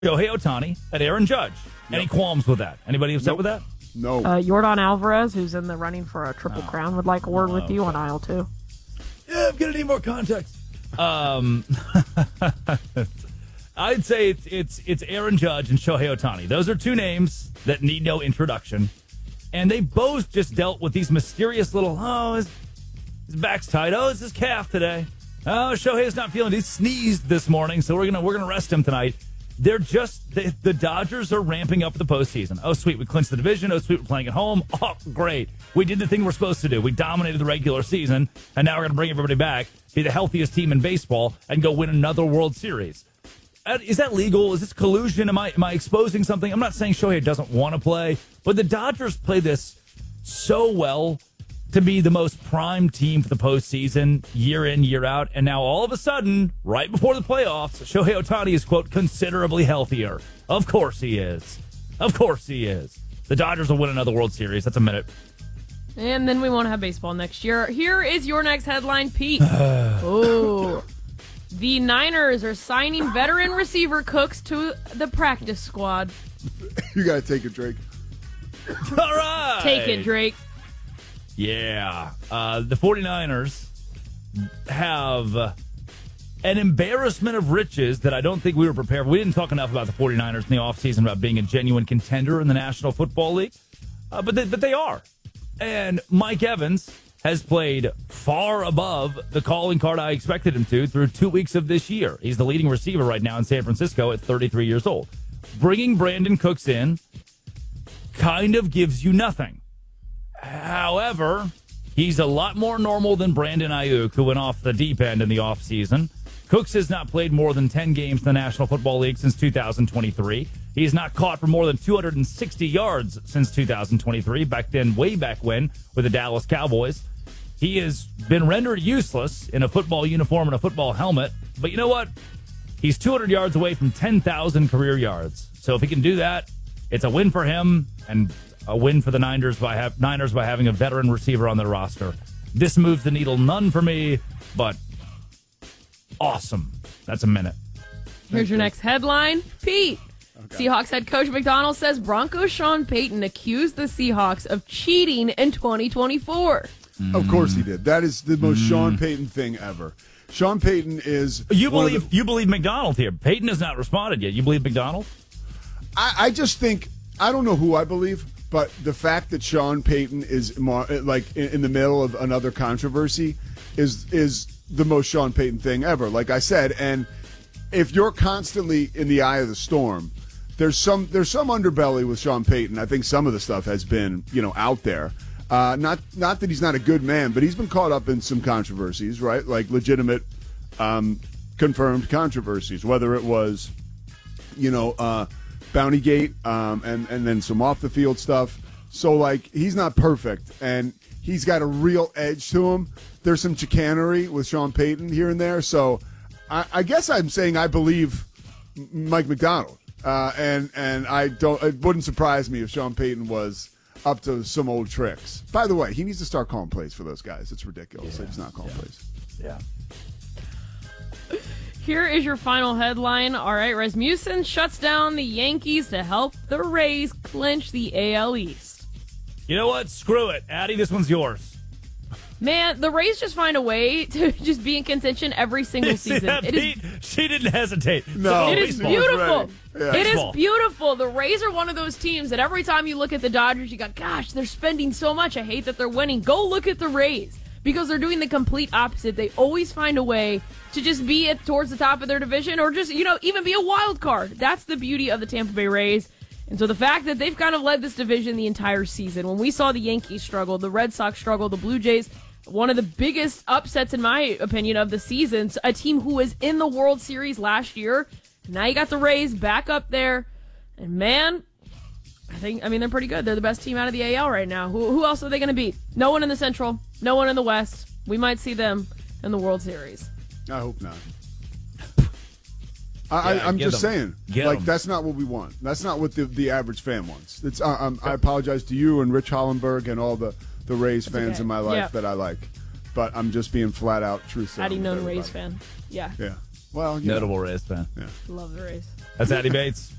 Shohei Ohtani and Aaron Judge. Any qualms with that? Anybody upset with that? No. Jordan Alvarez, who's in the running for a Triple Crown, would like a word with you on aisle 2. Yeah, I'm going to need more context. I'd say it's Aaron Judge and Shohei Ohtani. Those are two names that need no introduction. And they both just dealt with these mysterious little, his back's tight. Oh, it's his calf today. Oh, Shohei's not feeling it. He sneezed this morning, so we're gonna rest him tonight. They're just the Dodgers are ramping up the postseason. Oh, sweet, we clinched the division. Oh, sweet, we're playing at home. Oh, great. We did the thing we're supposed to do. We dominated the regular season, and now we're going to bring everybody back, be the healthiest team in baseball, and go win another World Series. Is that legal? Is this collusion? Am I exposing something? I'm not saying Shohei doesn't want to play, but the Dodgers play this so well to be the most prime team for the postseason year in, year out. And now all of a sudden, right before the playoffs, Shohei Ohtani is, quote, considerably healthier. Of course he is. Of course he is. The Dodgers will win another World Series. That's a minute. And then we won't have baseball next year. Here is your next headline, Pete. Oh. The Niners are signing veteran receiver Cooks to the practice squad. You got to take it, Drake. All right. Take it, Drake. Yeah. The 49ers have an embarrassment of riches that I don't think we were prepared for. We didn't talk enough about the 49ers in the offseason about being a genuine contender in the National Football League. But they are. And Mike Evans has played far above the calling card I expected him to through 2 weeks of this year. He's the leading receiver right now in San Francisco at 33 years old. Bringing Brandon Cooks in kind of gives you nothing. However, he's a lot more normal than Brandon Ayuk, who went off the deep end in the offseason. Cooks has not played more than 10 games in the National Football League since 2023. He's not caught for more than 260 yards since 2023, way back when, with the Dallas Cowboys. He has been rendered useless in a football uniform and a football helmet. But you know what? He's 200 yards away from 10,000 career yards. So if he can do that, it's a win for him and a win for the Niners by having a veteran receiver on their roster. This moves the needle none for me, but awesome. That's a minute. Here's your next headline. Pete. Okay. Seahawks head coach McDonald says Broncos Sean Payton accused the Seahawks of cheating in 2024. Of course he did. That is the most Sean Payton thing ever. Sean Payton is... You believe McDonald here. Payton has not responded yet. You believe McDonald? I just think... I don't know who I believe, but the fact that Sean Payton is like in the middle of another controversy is the most Sean Payton thing ever, like I said. And if you're constantly in the eye of the storm, there's some underbelly with Sean Payton. I think some of the stuff has been, out there. Not that he's not a good man, but he's been caught up in some controversies, right? Like legitimate, confirmed controversies, whether it was, Bountygate, and then some off the field stuff. So like he's not perfect, and he's got a real edge to him. There's some chicanery with Sean Payton here and there. So I guess I'm saying I believe Mike McDonald, and it wouldn't surprise me if Sean Payton was up to some old tricks. By the way, he needs to start calling plays for those guys. It's ridiculous. He's not calling plays. Yeah. Here is your final headline. All right, Rasmussen shuts down the Yankees to help the Rays clinch the AL East. You know what? Screw it. Addie, this one's yours. Man, the Rays just find a way to just be in contention every single season. She didn't hesitate. No, it is beautiful. Yeah. It is beautiful. The Rays are one of those teams that every time you look at the Dodgers, you go, gosh, they're spending so much. I hate that they're winning. Go look at the Rays. Because they're doing the complete opposite. They always find a way to just be towards the top of their division or just, even be a wild card. That's the beauty of the Tampa Bay Rays. And so the fact that they've kind of led this division the entire season, when we saw the Yankees struggle, the Red Sox struggle, the Blue Jays, one of the biggest upsets, in my opinion, of the season, a team who was in the World Series last year. Now you got the Rays back up there. And man, they're pretty good. They're the best team out of the AL right now. Who else are they going to beat? No one in the Central. No one in the West. We might see them in the World Series. I hope not. I'm just saying. That's not what we want. That's not what the average fan wants. It's. I apologize to you and Rich Hollenberg and all the Rays fans in my life that I like. But I'm just being flat out truthful. How do you know the Rays fan? Yeah. Yeah. Well, notable Rays fan. Yeah. Love the Rays. That's Addy Bates.